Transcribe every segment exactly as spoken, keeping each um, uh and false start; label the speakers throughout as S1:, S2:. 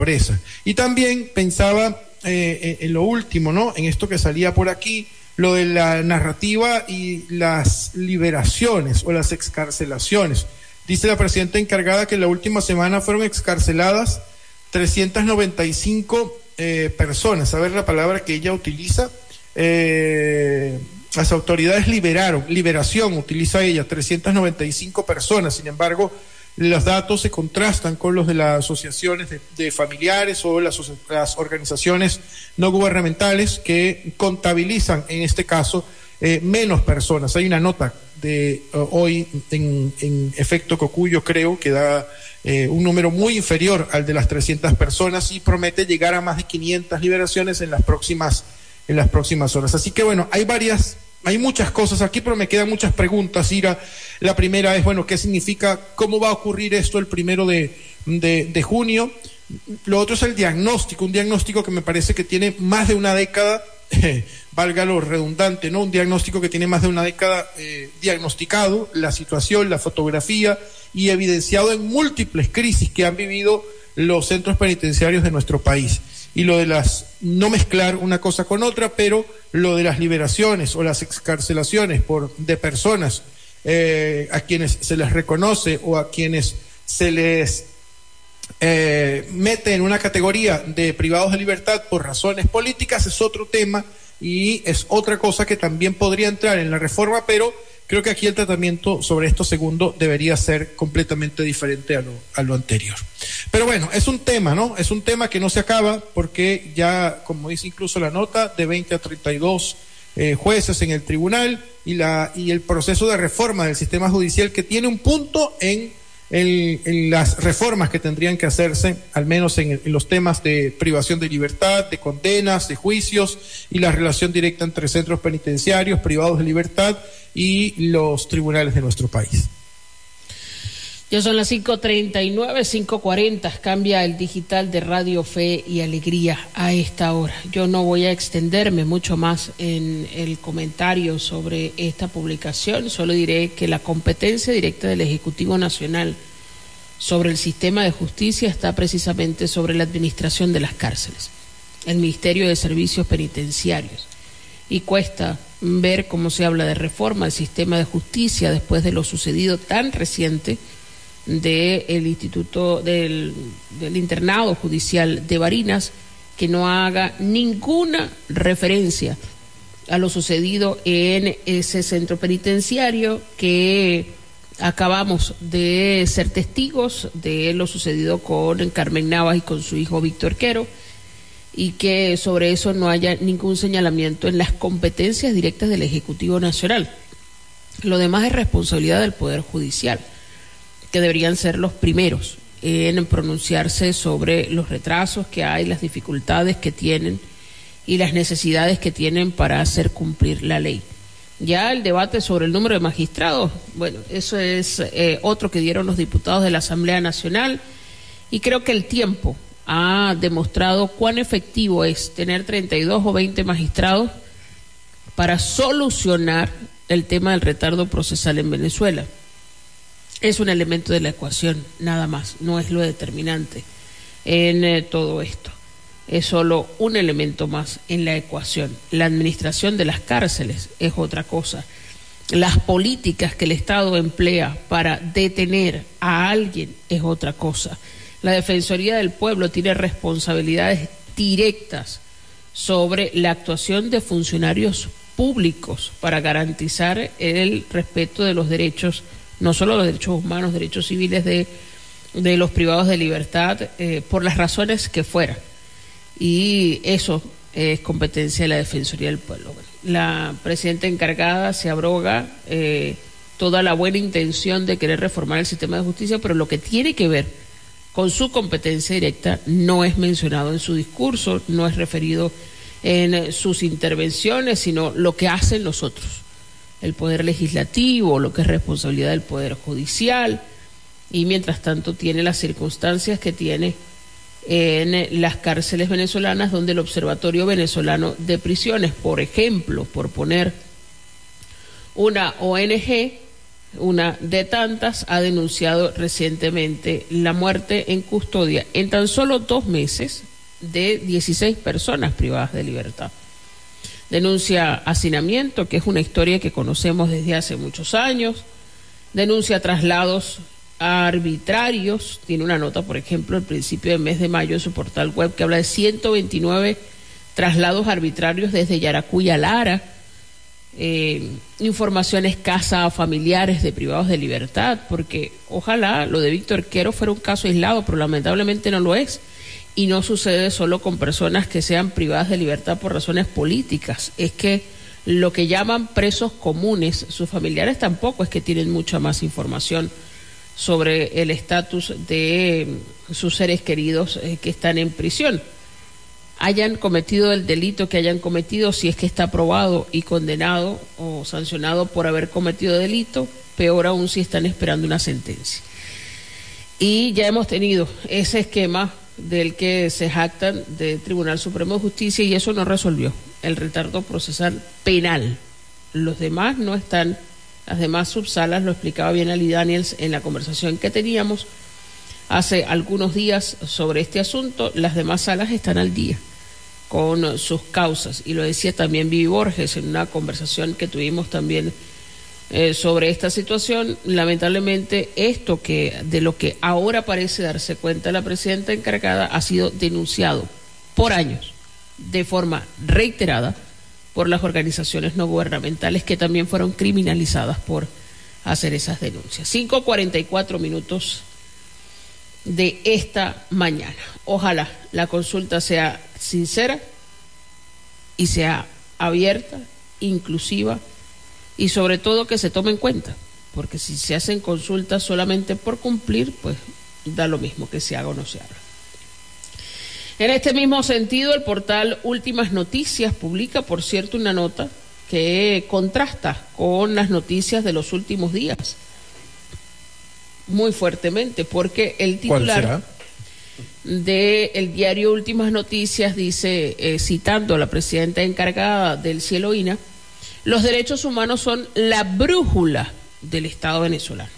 S1: pobreza. Y también pensaba eh, en lo último, ¿no? En esto que salía por aquí, lo de la narrativa y las liberaciones o las excarcelaciones. Dice la presidenta encargada que la última semana fueron excarceladas trescientas noventa y cinco eh, personas. A ver la palabra que ella utiliza. Eh, las autoridades liberaron, liberación utiliza ella, trescientas noventa y cinco personas. Sin embargo, los datos se contrastan con los de las asociaciones de, de familiares o las, las organizaciones no gubernamentales que contabilizan en este caso eh, menos personas. Hay una nota de uh, hoy en, en efecto Cocuyo, creo que da eh, un número muy inferior al de las trescientas personas y promete llegar a más de quinientas liberaciones en las próximas en las próximas horas. Así que bueno, hay varias Hay muchas cosas aquí, pero me quedan muchas preguntas, Ira. La primera es, bueno, ¿qué significa? ¿Cómo va a ocurrir esto el primero de, de, de junio? Lo otro es el diagnóstico, un diagnóstico que me parece que tiene más de una década, eh, valga lo redundante, ¿no? Un diagnóstico que tiene más de una década eh, diagnosticado la situación, la fotografía y evidenciado en múltiples crisis que han vivido los centros penitenciarios de nuestro país. Y lo de las, no mezclar una cosa con otra, pero lo de las liberaciones o las excarcelaciones por, de personas eh, a quienes se les reconoce o a quienes se les eh, mete en una categoría de privados de libertad por razones políticas es otro tema y es otra cosa que también podría entrar en la reforma, pero creo que aquí el tratamiento sobre esto segundo debería ser completamente diferente a lo, a lo anterior. Pero bueno, es un tema, ¿no? Es un tema que no se acaba porque ya, como dice incluso la nota, de veinte a treinta y dos eh, jueces en el tribunal y, la, y el proceso de reforma del sistema judicial que tiene un punto en, el, en las reformas que tendrían que hacerse, al menos en, el, en los temas de privación de libertad, de condenas, de juicios y la relación directa entre centros penitenciarios, privados de libertad y los tribunales de nuestro país.
S2: Ya son las cinco treinta y nueve, cinco cuarenta, cambia el digital de Radio Fe y Alegría a esta hora. Yo no voy a extenderme mucho más en el comentario sobre esta publicación, solo diré que la competencia directa del Ejecutivo Nacional sobre el sistema de justicia está precisamente sobre la administración de las cárceles, el Ministerio de Servicios Penitenciarios, y cuesta ver cómo se habla de reforma del sistema de justicia después de lo sucedido tan reciente del Instituto del, del Internado Judicial de Barinas, que no haga ninguna referencia a lo sucedido en ese centro penitenciario, que acabamos de ser testigos de lo sucedido con Carmen Navas y con su hijo Víctor Quero, y que sobre eso no haya ningún señalamiento en las competencias directas del Ejecutivo Nacional. Lo demás es responsabilidad del Poder Judicial, que deberían ser los primeros en pronunciarse sobre los retrasos que hay, las dificultades que tienen y las necesidades que tienen para hacer cumplir la ley. Ya el debate sobre el número de magistrados, bueno, eso es eh, otro que dieron los diputados de la Asamblea Nacional, y creo que el tiempo ha demostrado cuán efectivo es tener treinta y dos o veinte magistrados para solucionar el tema del retardo procesal en Venezuela. Es un elemento de la ecuación, nada más, no es lo determinante en eh, todo esto. Es solo un elemento más en la ecuación. La administración de las cárceles es otra cosa. Las políticas que el Estado emplea para detener a alguien es otra cosa. La Defensoría del Pueblo tiene responsabilidades directas sobre la actuación de funcionarios públicos para garantizar el respeto de los derechos, no solo los derechos humanos, derechos civiles de, de los privados de libertad, eh, por las razones que fuera. Y eso es competencia de la Defensoría del Pueblo. Bueno, la presidenta encargada se abroga eh, toda la buena intención de querer reformar el sistema de justicia, pero lo que tiene que ver con su competencia directa no es mencionado en su discurso, no es referido en sus intervenciones, sino lo que hacen los otros. El Poder Legislativo, lo que es responsabilidad del Poder Judicial, y mientras tanto tiene las circunstancias que tiene en las cárceles venezolanas, donde el Observatorio Venezolano de Prisiones, por ejemplo, por poner una O N G, una de tantas, ha denunciado recientemente la muerte en custodia en tan solo dos meses de dieciséis personas privadas de libertad. Denuncia hacinamiento, que es una historia que conocemos desde hace muchos años. Denuncia traslados arbitrarios. Tiene una nota, por ejemplo, al principio del mes de mayo en su portal web que habla de ciento veintinueve traslados arbitrarios desde Yaracuy a Lara. Eh, información escasa a familiares de privados de libertad, porque ojalá lo de Víctor Quero fuera un caso aislado, pero lamentablemente no lo es. Y no sucede solo con personas que sean privadas de libertad por razones políticas. Es que lo que llaman presos comunes, sus familiares tampoco es que tienen mucha más información sobre el estatus de sus seres queridos eh, que están en prisión. Hayan cometido el delito que hayan cometido, si es que está probado y condenado o sancionado por haber cometido delito, peor aún si están esperando una sentencia. Y ya hemos tenido ese esquema del que se jactan del Tribunal Supremo de Justicia, y eso no resolvió el retardo procesal penal. Los demás no están, las demás subsalas, lo explicaba bien Ali Daniels en la conversación que teníamos hace algunos días sobre este asunto, las demás salas están al día con sus causas, y lo decía también Vivi Borges en una conversación que tuvimos también Eh, sobre esta situación. Lamentablemente, esto que de lo que ahora parece darse cuenta la presidenta encargada ha sido denunciado por años, de forma reiterada, por las organizaciones no gubernamentales que también fueron criminalizadas por hacer esas denuncias. cinco cuarenta y cuatro minutos de esta mañana. Ojalá la consulta sea sincera y sea abierta, inclusiva, y sobre todo que se tome en cuenta, porque si se hacen consultas solamente por cumplir, pues da lo mismo que se haga o no se haga. En este mismo sentido, el portal Últimas Noticias publica, por cierto, una nota que contrasta con las noticias de los últimos días muy fuertemente, porque el titular del diario Últimas Noticias dice, eh, citando a la presidenta encargada del Cielo I N A, los derechos humanos son la brújula del Estado venezolano.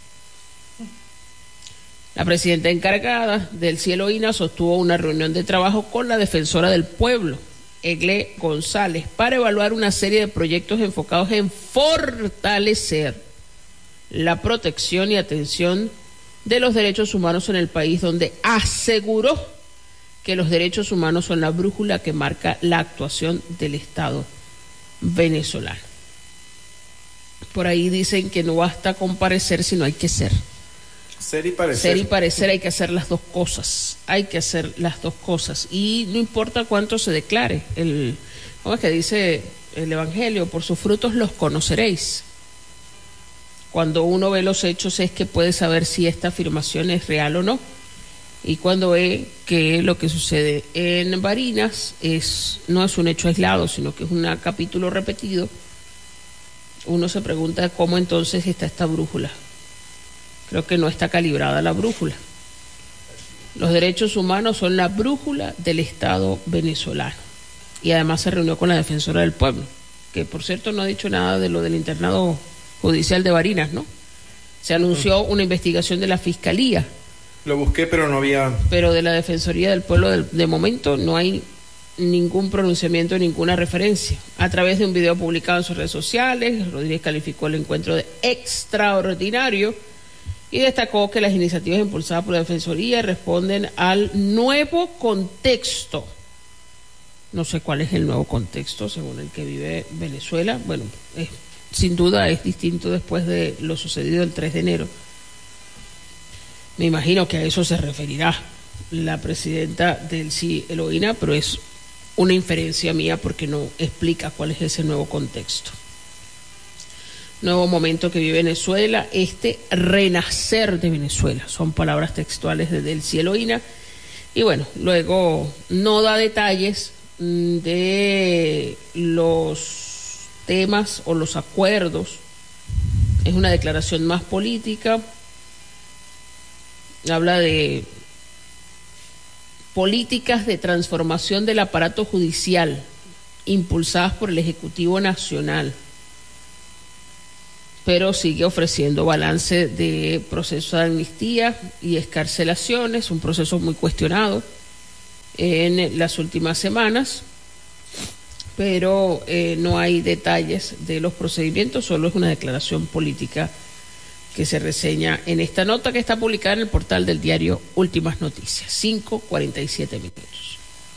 S2: La presidenta encargada del Cielo I N A sostuvo una reunión de trabajo con la defensora del pueblo, Egle González, para evaluar una serie de proyectos enfocados en fortalecer la protección y atención de los derechos humanos en el país, donde aseguró que los derechos humanos son la brújula que marca la actuación del Estado venezolano. Por ahí dicen que no basta con parecer, sino hay que ser.
S1: Ser y parecer.
S2: Ser y parecer, hay que hacer las dos cosas. Hay que hacer las dos cosas. Y no importa cuánto se declare. El, ¿cómo es que dice el Evangelio? Por sus frutos los conoceréis. Cuando uno ve los hechos es que puede saber si esta afirmación es real o no. Y cuando ve que lo que sucede en Barinas es, no es un hecho aislado, sino que es un capítulo repetido, uno se pregunta cómo entonces está esta brújula. Creo que no está calibrada la brújula. Los derechos humanos son la brújula del Estado venezolano. Y además se reunió con la defensora del pueblo, que por cierto no ha dicho nada de lo del internado judicial de Barinas, ¿no? Se anunció una investigación de la Fiscalía.
S1: Lo busqué, pero no había...
S2: Pero de la Defensoría del Pueblo, de, de momento, no hay ningún pronunciamiento, ninguna referencia. A través de un video publicado en sus redes sociales, Rodríguez calificó el encuentro de extraordinario y destacó que las iniciativas impulsadas por la Defensoría responden al nuevo contexto. No sé cuál es el nuevo contexto según el que vive Venezuela. Bueno, es, sin duda es distinto después de lo sucedido el tres de enero. Me imagino que a eso se referirá la presidenta del Cielo I N A, pero es una inferencia mía porque no explica cuál es ese nuevo contexto. Nuevo momento que vive Venezuela, este renacer de Venezuela, son palabras textuales desde el Cielo I N A. Y bueno, luego no da detalles de los temas o los acuerdos, es una declaración más política. Habla de políticas de transformación del aparato judicial impulsadas por el Ejecutivo Nacional. pero sigue ofreciendo balance de proceso de amnistía y excarcelaciones, un proceso muy cuestionado en las últimas semanas, pero eh, no hay detalles de los procedimientos, solo es una declaración política que se reseña en esta nota que está publicada en el portal del diario Últimas Noticias. cinco cuarenta y siete minutos.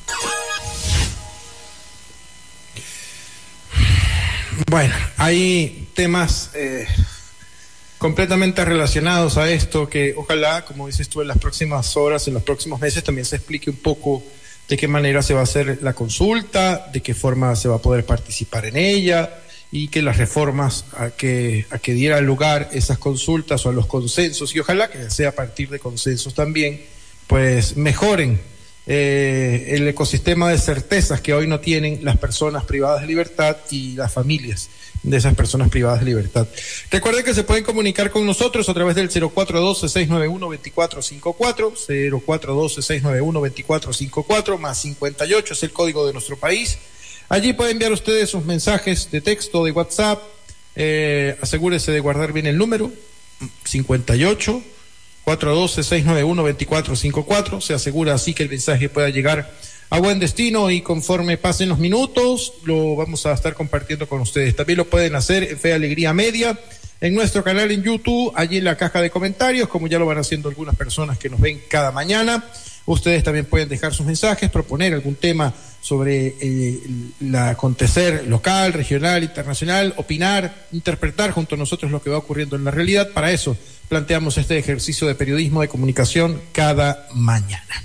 S1: Bueno, hay temas eh, completamente relacionados a esto que ojalá, como dices tú, en las próximas horas, en los próximos meses también se explique un poco de qué manera se va a hacer la consulta, de qué forma se va a poder participar en ella y que las reformas a que, a que dieran lugar esas consultas o a los consensos, y ojalá que sea a partir de consensos también, pues mejoren eh, el ecosistema de certezas que hoy no tienen las personas privadas de libertad y las familias de esas personas privadas de libertad. Recuerden que se pueden comunicar con nosotros a través del cero cuatro uno dos, seis nueve uno, dos cuatro cinco cuatro, cero cuatro uno dos, seis nueve uno, dos cuatro cinco cuatro, más cincuenta y ocho es el código de nuestro país. Allí pueden enviar ustedes sus mensajes de texto, de WhatsApp, eh, asegúrese de guardar bien el número, cincuenta y ocho, cuatro uno dos, seis nueve uno, dos cuatro cinco cuatro, se asegura así que el mensaje pueda llegar a buen destino y conforme pasen los minutos lo vamos a estar compartiendo con ustedes. También lo pueden hacer en Fe Alegría Media, en nuestro canal en YouTube, allí en la caja de comentarios, como ya lo van haciendo algunas personas que nos ven cada mañana. Ustedes también pueden dejar sus mensajes, proponer algún tema sobre eh, el acontecer local, regional, internacional, opinar, interpretar junto a nosotros lo que va ocurriendo en la realidad. Para eso planteamos este ejercicio de periodismo de comunicación cada mañana.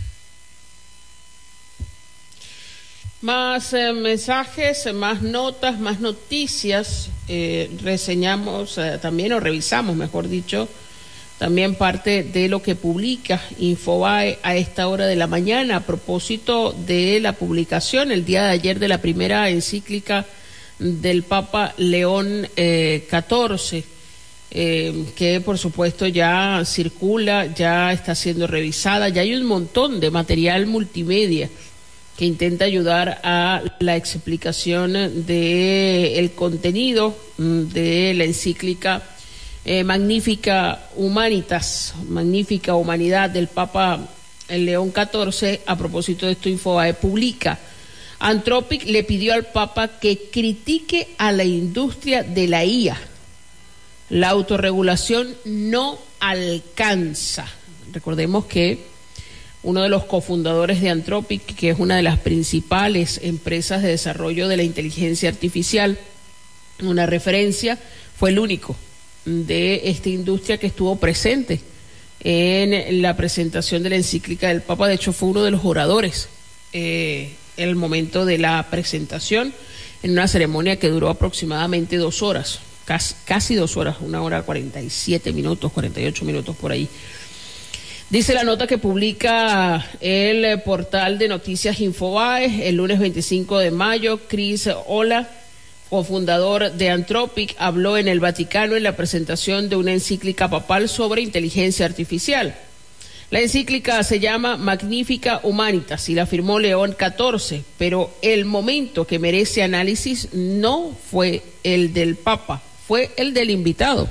S2: Más eh, mensajes, más notas, más noticias. Eh, reseñamos eh, también, o revisamos, mejor dicho, también parte de lo que publica Infobae a esta hora de la mañana a propósito de la publicación el día de ayer de la primera encíclica del Papa León eh, catorce, eh, que por supuesto ya circula, ya está siendo revisada, ya hay un montón de material multimedia que intenta ayudar a la explicación del contenido de la encíclica eh, Magnifica Humanitas, Magnífica Humanidad del Papa León catorce. A propósito de esto, Infobae publica: Anthropic le pidió al Papa que critique a la industria de la I A. La autorregulación no alcanza. Recordemos que uno de los cofundadores de Anthropic, que es una de las principales empresas de desarrollo de la inteligencia artificial, una referencia, fue el único de esta industria que estuvo presente en la presentación de la encíclica del Papa. De hecho, fue uno de los oradores eh, en el momento de la presentación, en una ceremonia que duró aproximadamente dos horas, casi, casi dos horas, una hora cuarenta y siete minutos, cuarenta y ocho minutos por ahí. Dice la nota que publica el portal de noticias Infobae el lunes veinticinco de mayo, Chris Olah, cofundador de Anthropic, habló en el Vaticano en la presentación de una encíclica papal sobre inteligencia artificial. La encíclica se llama Magnifica Humanitas y la firmó León catorce, pero el momento que merece análisis no fue el del Papa, fue el del invitado.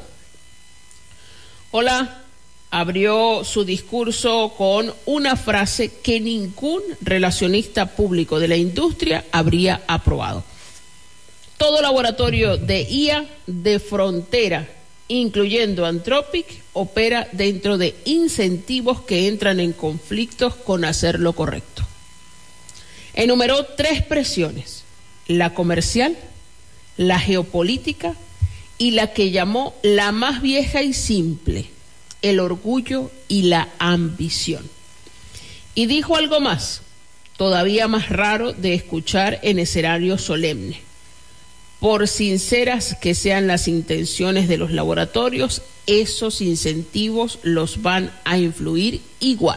S2: Olah abrió su discurso con una frase que ningún relacionista público de la industria habría aprobado: todo laboratorio de I A de frontera, incluyendo Anthropic, opera dentro de incentivos que entran en conflictos con hacer lo correcto. Enumeró tres presiones: la comercial, la geopolítica y la que llamó la más vieja y simple: el orgullo y la ambición. Y dijo algo más, todavía más raro de escuchar en escenario solemne: por sinceras que sean las intenciones de los laboratorios, esos incentivos los van a influir igual.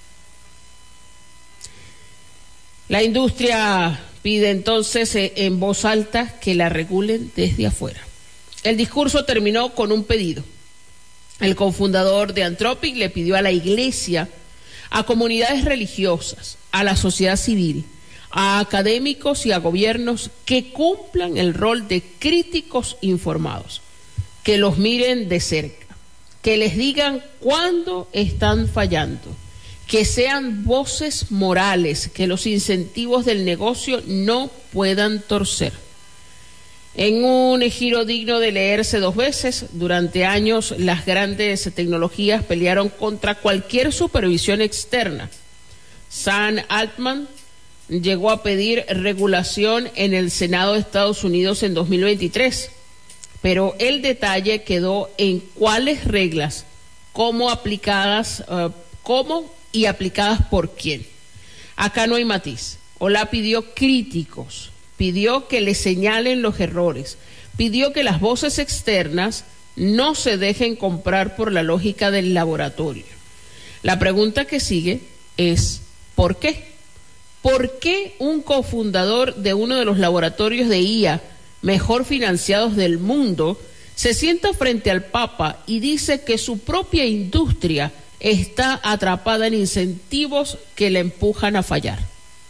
S2: La industria pide entonces eh, en voz alta que la regulen desde afuera. El discurso terminó con un pedido. El cofundador de Anthropic le pidió a la Iglesia, a comunidades religiosas, a la sociedad civil, a académicos y a gobiernos que cumplan el rol de críticos informados, que los miren de cerca, que les digan cuándo están fallando, que sean voces morales, que los incentivos del negocio no puedan torcer. En un giro digno de leerse dos veces, durante años las grandes tecnologías pelearon contra cualquier supervisión externa. Sam Altman llegó a pedir regulación en el Senado de Estados Unidos en dos mil veintitrés, pero el detalle quedó en cuáles reglas, cómo aplicadas, uh, cómo y aplicadas por quién. Acá no hay matiz. Ola pidió críticos, pidió que le señalen los errores, pidió que las voces externas no se dejen comprar por la lógica del laboratorio. La pregunta que sigue es, ¿por qué? ¿Por qué un cofundador de uno de los laboratorios de I A mejor financiados del mundo se sienta frente al Papa y dice que su propia industria está atrapada en incentivos que le empujan a fallar?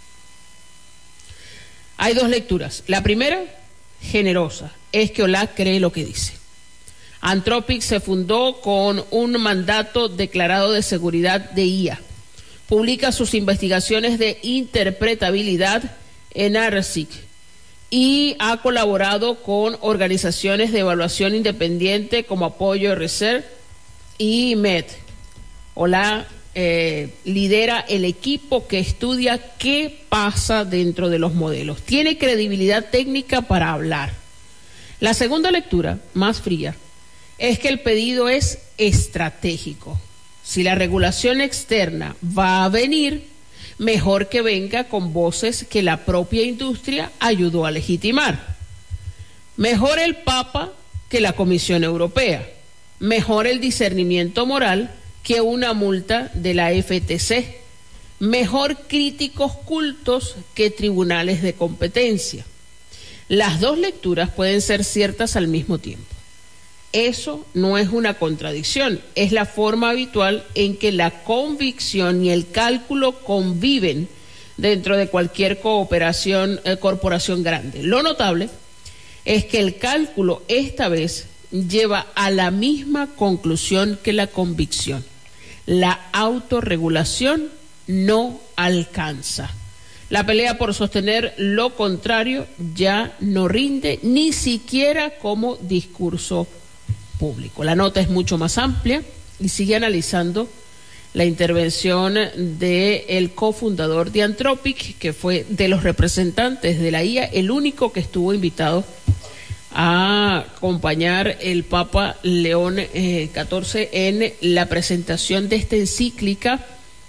S2: Hay dos lecturas. La primera, generosa, es que Ola cree lo que dice. Anthropic se fundó con un mandato declarado de seguridad de I A. Publica sus investigaciones de interpretabilidad en ARSIC y ha colaborado con organizaciones de evaluación independiente como Apoyo Research y M E D. Ola eh, lidera el equipo que estudia qué pasa dentro de los modelos. Tiene credibilidad técnica para hablar. La segunda lectura, más fría, es que el pedido es estratégico. Si la regulación externa va a venir, mejor que venga con voces que la propia industria ayudó a legitimar. Mejor el Papa que la Comisión Europea. Mejor el discernimiento moral que una multa de la F T C. Mejor críticos cultos que tribunales de competencia. Las dos lecturas pueden ser ciertas al mismo tiempo. Eso no es una contradicción, es la forma habitual en que la convicción y el cálculo conviven dentro de cualquier cooperación, eh, corporación grande. Lo notable es que el cálculo esta vez lleva a la misma conclusión que la convicción. La autorregulación no alcanza. La pelea por sostener lo contrario ya no rinde ni siquiera como discurso público. La nota es mucho más amplia y sigue analizando la intervención del cofundador de Anthropic, que fue de los representantes de la I A, el único que estuvo invitado a acompañar el Papa León eh, catorce en la presentación de esta encíclica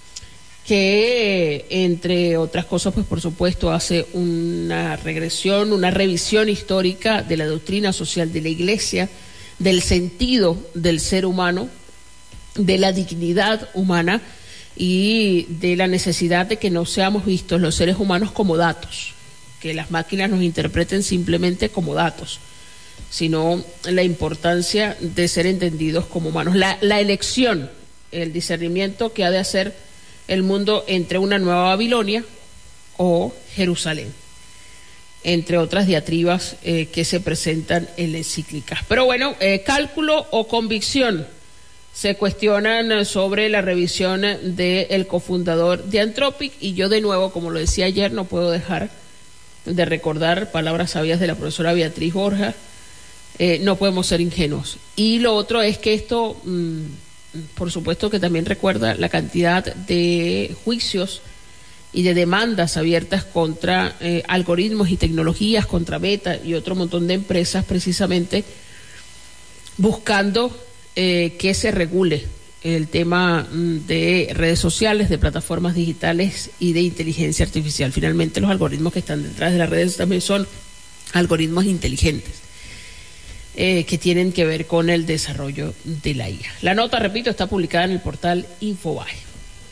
S2: que, entre otras cosas, pues por supuesto hace una regresión, una revisión histórica de la doctrina social de la Iglesia, del sentido del ser humano, de la dignidad humana y de la necesidad de que no seamos vistos los seres humanos como datos, que las máquinas nos interpreten simplemente como datos, sino la importancia de ser entendidos como humanos. La, la elección, el discernimiento que ha de hacer el mundo entre una nueva Babilonia o Jerusalén, entre otras diatribas eh, que se presentan en la encíclica. Pero bueno, eh, cálculo o convicción se cuestionan sobre la revisión del cofundador de Anthropic, y yo de nuevo, como lo decía ayer, no puedo dejar de recordar palabras sabias de la profesora Beatriz Borja. Eh, no podemos ser ingenuos. Y lo otro es que esto, mmm, por supuesto que también recuerda la cantidad de juicios y de demandas abiertas contra eh, algoritmos y tecnologías, contra Meta y otro montón de empresas, precisamente buscando eh, que se regule el tema mm, de redes sociales, de plataformas digitales y de inteligencia artificial. Finalmente, los algoritmos que están detrás de las redes también son algoritmos inteligentes eh, que tienen que ver con el desarrollo de la I A. La nota, repito, está publicada en el portal Infobae.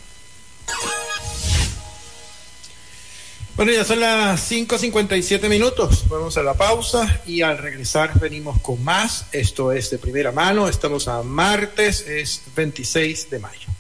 S1: Bueno, ya son las cinco cincuenta y siete minutos. Vamos a la pausa y al regresar venimos con más. Esto es De Primera Mano. Estamos a martes, es veintiséis de mayo.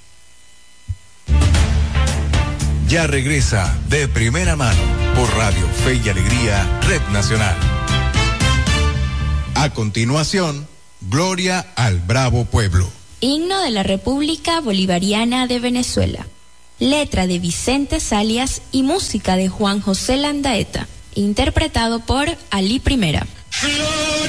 S3: Ya regresa De Primera Mano por Radio Fe y Alegría, Red Nacional. A continuación, Gloria al bravo pueblo.
S4: Himno de la República Bolivariana de Venezuela. Letra de Vicente Salias y música de Juan José Landaeta. Interpretado por Ali Primera.